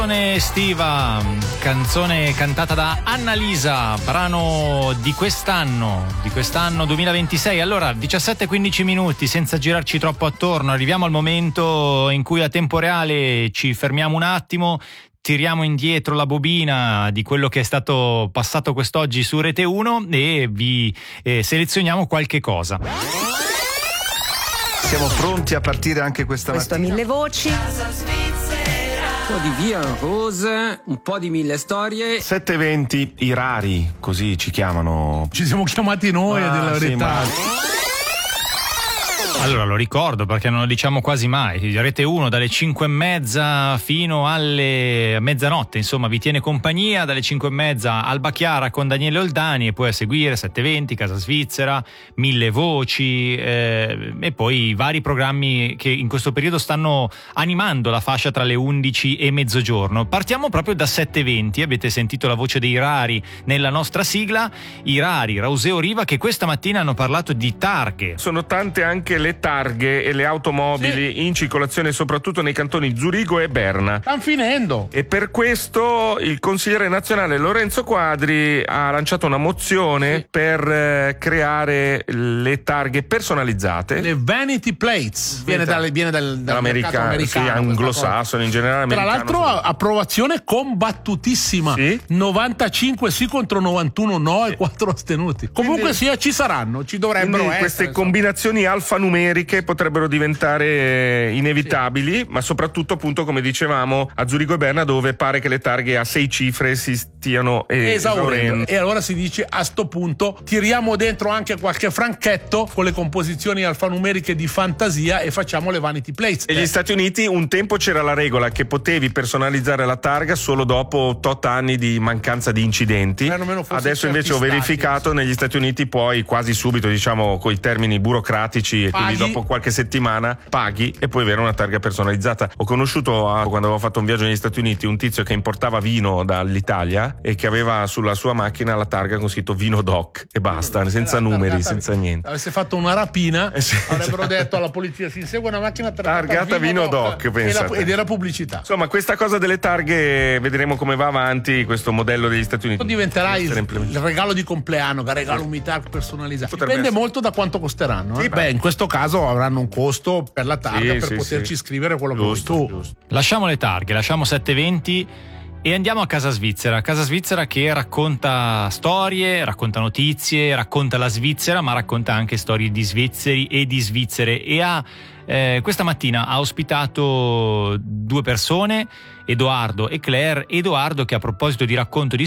Estiva, canzone cantata da Annalisa, brano di quest'anno 2026. Allora, 17-15 minuti, senza girarci troppo attorno, arriviamo al momento in cui a tempo reale ci fermiamo un attimo, tiriamo indietro la bobina di quello che è stato passato quest'oggi su Rete 1 e vi selezioniamo qualche cosa. Siamo pronti a partire anche questa Questo mattina. Mille Voci. Un po' di Via Rose, un po' di Mille Storie. 720, i rari, così ci chiamano. Ci siamo chiamati noi, della sì, verità. Allora lo ricordo perché non lo diciamo quasi mai. Rete 1 dalle 5:30 fino alle mezzanotte, insomma vi tiene compagnia dalle 5:30 Alba Chiara con Daniele Oldani e poi a seguire 720, Casa Svizzera, Mille Voci e poi i vari programmi che in questo periodo stanno animando la fascia tra le 11 e mezzogiorno. Partiamo proprio da 720, avete sentito la voce dei Rari nella nostra sigla, i Rari, Rauseo Riva, che questa mattina hanno parlato di targhe. Sono tante anche le targhe e le automobili in circolazione soprattutto nei cantoni Zurigo e Berna. Stanno finendo. E per questo il consigliere nazionale Lorenzo Quadri ha lanciato una mozione per creare le targhe personalizzate. Le vanity plates. Viene dall'americano, sì, anglosassone in generale. Tra americano. l'altro approvazione combattutissima. Sì? 95 sì contro 91 no e 4 astenuti. Comunque sia, ci saranno, ci dovrebbero essere. Queste combinazioni alfanumeriche potrebbero diventare inevitabili, ma soprattutto appunto come dicevamo a Zurigo e Berna, dove pare che le targhe a 6 cifre si stiano esaurendo. E allora si dice, a sto punto tiriamo dentro anche qualche franchetto con le composizioni alfanumeriche di fantasia e facciamo le vanity plates. Negli Stati Uniti un tempo c'era la regola che potevi personalizzare la targa solo dopo 8 anni di mancanza di incidenti. Adesso invece ho verificato, negli Stati Uniti puoi quasi subito, diciamo con i termini burocratici, e quindi dopo qualche settimana paghi e puoi avere una targa personalizzata. Ho conosciuto quando avevo fatto un viaggio negli Stati Uniti un tizio che importava vino dall'Italia e che aveva sulla sua macchina la targa con scritto Vino Doc e basta, senza numeri, senza niente. Avesse fatto una rapina avrebbero detto alla polizia: si insegue una macchina targata Vino Doc, ed era pubblicità. Insomma, questa cosa delle targhe vedremo come va avanti questo modello degli Stati Uniti. Diventerà il regalo di compleanno, che regalo unità personalizzato. Dipende molto da quanto costeranno. In questo caso avranno un costo per la targa per poterci scrivere quello che vuoi tu. Giusto. Lasciamo le targhe, lasciamo 720 e andiamo a Casa Svizzera. Casa Svizzera che racconta storie, racconta notizie, racconta la Svizzera, ma racconta anche storie di svizzeri e di svizzere, e questa mattina ha ospitato 2 persone, Edoardo e Claire. Edoardo che, a proposito di racconto di